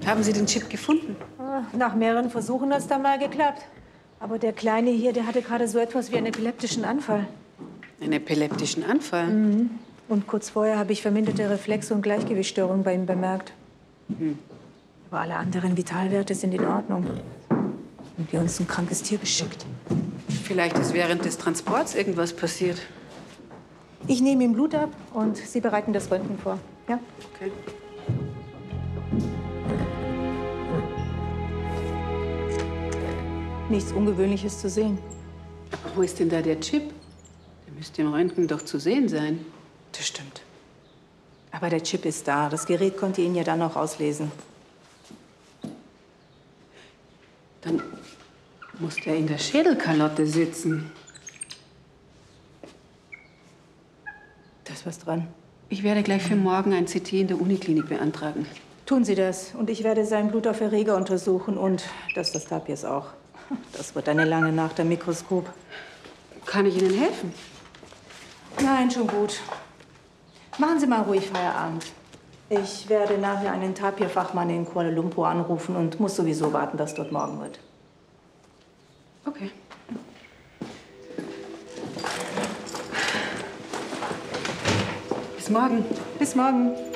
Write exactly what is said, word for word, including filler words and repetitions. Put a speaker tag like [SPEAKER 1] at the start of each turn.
[SPEAKER 1] Haben Sie den Chip gefunden?
[SPEAKER 2] Nach mehreren Versuchen hat es dann mal geklappt. Aber der Kleine hier, der hatte gerade so etwas wie einen epileptischen Anfall.
[SPEAKER 1] Einen epileptischen Anfall?
[SPEAKER 2] Mhm. Und kurz vorher habe ich verminderte Reflexe und Gleichgewichtsstörungen bei ihm bemerkt. Mhm. Aber alle anderen Vitalwerte sind in Ordnung. Und wir uns ein krankes Tier geschickt.
[SPEAKER 1] Vielleicht ist während des Transports irgendwas passiert.
[SPEAKER 2] Ich nehme ihm Blut ab und Sie bereiten das Röntgen vor. Ja?
[SPEAKER 1] Okay.
[SPEAKER 2] Nichts Ungewöhnliches zu sehen.
[SPEAKER 1] Aber wo ist denn da der Chip? Der müsste im Röntgen doch zu sehen sein.
[SPEAKER 2] Das stimmt. Aber der Chip ist da. Das Gerät konnte ihn ja dann auch auslesen.
[SPEAKER 1] Dann muss der in der Schädelkalotte sitzen.
[SPEAKER 2] Da ist was dran.
[SPEAKER 1] Ich werde gleich für morgen ein C T in der Uniklinik beantragen.
[SPEAKER 2] Tun Sie das. Und ich werde sein Blut auf Erreger untersuchen und das des Tapirs auch. Das wird eine lange Nacht am Mikroskop.
[SPEAKER 1] Kann ich Ihnen helfen?
[SPEAKER 2] Nein, schon gut. Machen Sie mal ruhig Feierabend. Ich werde nachher einen Tapir-Fachmann in Kuala Lumpur anrufen und muss sowieso warten, dass dort morgen wird.
[SPEAKER 1] Okay. Bis morgen.
[SPEAKER 2] Bis morgen.